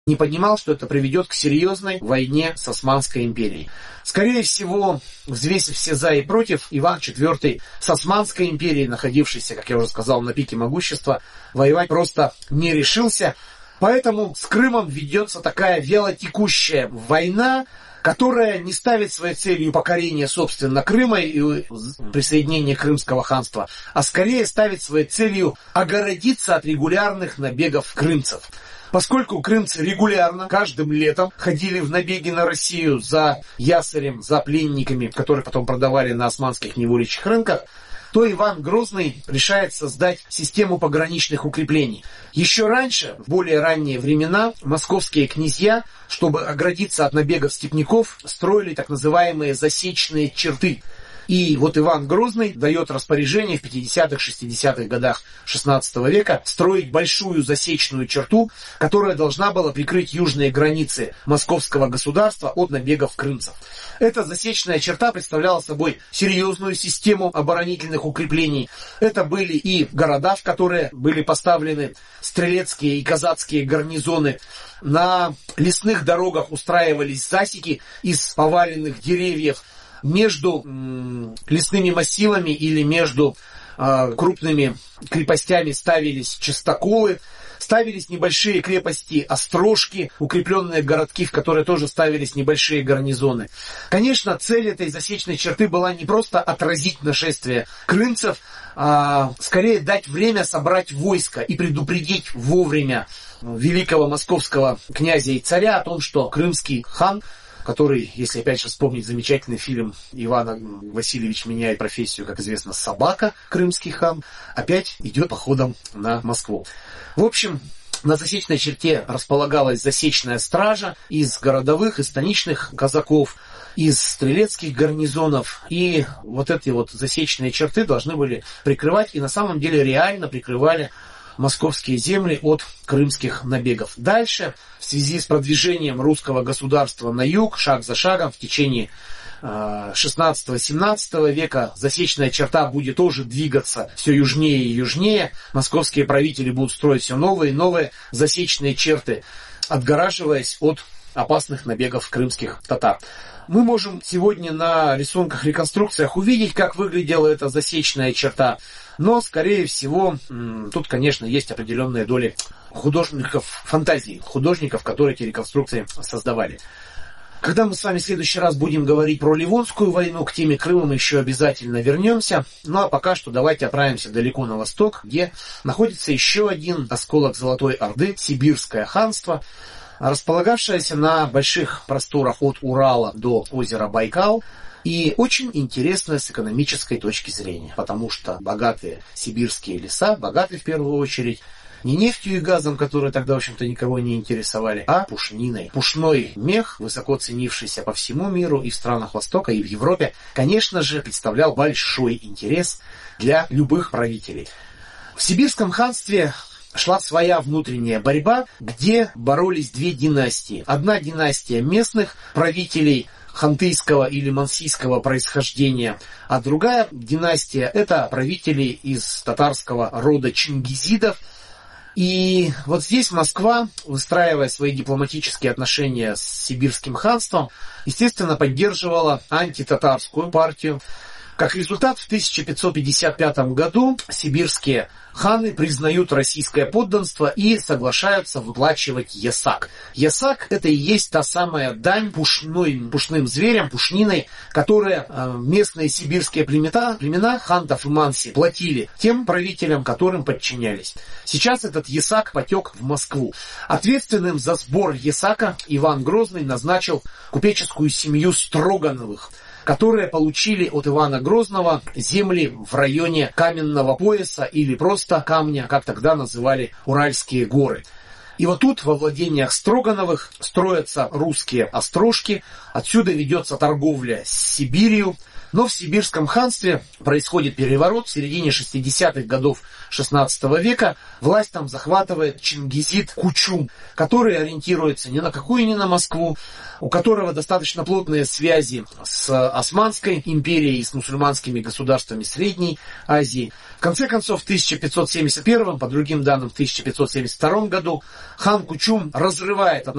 не понимал, что это приведет к серьезной войне с Османской империей. Скорее всего, взвесив все за и против, Иван IV с Османской империей, находившейся, как я уже сказал, на пике могущества, воевать просто не решился. Поэтому с Крымом ведется такая вялотекущая война, которая не ставит своей целью покорение, собственно, Крыма и присоединение Крымского ханства, а скорее ставит своей целью огородиться от регулярных набегов крымцев. Поскольку крымцы регулярно, каждым летом, ходили в набеги на Россию за ясарем, за пленниками, которые потом продавали на османских невольничьих рынках, то Иван Грозный решает создать систему пограничных укреплений. Еще раньше, в более ранние времена, московские князья, чтобы оградиться от набегов степняков, строили так называемые засечные черты. И вот Иван Грозный дает распоряжение в 50-х, 60-х годах XVI века строить большую засечную черту, которая должна была прикрыть южные границы московского государства от набегов крымцев. Эта засечная черта представляла собой серьезную систему оборонительных укреплений. Это были и города, в которые были поставлены стрелецкие и казацкие гарнизоны. На лесных дорогах устраивались засеки из поваленных деревьев. Между лесными массивами или между крупными крепостями ставились частоколы, ставились небольшие крепости, острожки, укрепленные городки, в которые тоже ставились небольшие гарнизоны. Конечно, цель этой засечной черты была не просто отразить нашествие крымцев, а скорее дать время собрать войско и предупредить вовремя великого московского князя и царя о том, что крымский хан, который, если опять же вспомнить замечательный фильм Иван Васильевич меняет профессию, как известно, собака, крымский хан, опять идет походом на Москву. В общем, на засечной черте располагалась засечная стража из городовых и станичных казаков, из стрелецких гарнизонов. И вот эти вот засечные черты должны были прикрывать, и на самом деле реально прикрывали московские земли от крымских набегов. Дальше, в связи с продвижением русского государства на юг, шаг за шагом, в течение 16-17 века засечная черта будет тоже двигаться все южнее и южнее. Московские правители будут строить все новые и новые засечные черты, отгораживаясь от опасных набегов крымских татар. Мы можем сегодня на рисунках, реконструкциях увидеть, как выглядела эта засечная черта. Но, скорее всего, тут, конечно, есть определенная доля художников фантазии, художников, которые эти реконструкции создавали. Когда мы с вами в следующий раз будем говорить про Ливонскую войну, к теме Крыма мы еще обязательно вернемся. Ну а пока что давайте отправимся далеко на восток, где находится еще один осколок Золотой Орды, Сибирское ханство, располагавшееся на больших просторах от Урала до озера Байкал. И очень интересная с экономической точки зрения, потому что богатые сибирские леса, богаты в первую очередь не нефтью и газом, которые тогда, в общем-то, никого не интересовали, а пушниной. Пушной мех, высоко ценившийся по всему миру и в странах Востока, и в Европе, конечно же, представлял большой интерес для любых правителей. В Сибирском ханстве шла своя внутренняя борьба, где боролись две династии. Одна династия местных правителей хантыйского или мансийского происхождения, а другая династия – это правители из татарского рода чингизидов. И вот здесь Москва, выстраивая свои дипломатические отношения с Сибирским ханством, естественно, поддерживала антитатарскую партию. Как результат, в 1555 году сибирские ханы признают российское подданство и соглашаются выплачивать ясак. Ясак – это и есть та самая дань пушным зверям, пушниной, которые местные сибирские племена хантов и манси платили тем правителям, которым подчинялись. Сейчас этот ясак потек в Москву. Ответственным за сбор ясака Иван Грозный назначил купеческую семью Строгановых, которые получили от Ивана Грозного земли в районе Каменного пояса или просто Камня, как тогда называли Уральские горы. И вот тут во владениях Строгановых строятся русские острожки, отсюда ведется торговля с Сибирью. Но в Сибирском ханстве происходит переворот. В середине 60-х годов 16 века власть там захватывает Чингизид Кучум, который ориентируется ни на какую, ни на Москву, у которого достаточно плотные связи с Османской империей и с мусульманскими государствами Средней Азии. В конце концов, в 1571, по другим данным, в 1572 году хан Кучум разрывает